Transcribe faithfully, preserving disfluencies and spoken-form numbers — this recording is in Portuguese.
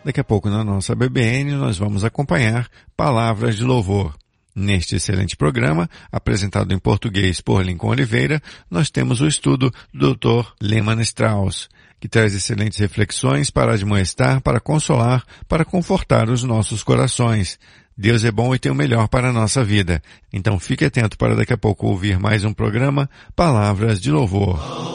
Daqui a pouco na nossa B B N nós vamos acompanhar Palavras de Louvor. Neste excelente programa, apresentado em português por Lincoln Oliveira, nós temos o estudo do doutor Lehman Strauss, que traz excelentes reflexões para admoestar, para consolar, para confortar os nossos corações. Deus é bom e tem o melhor para a nossa vida. Então fique atento para daqui a pouco ouvir mais um programa Palavras de Louvor.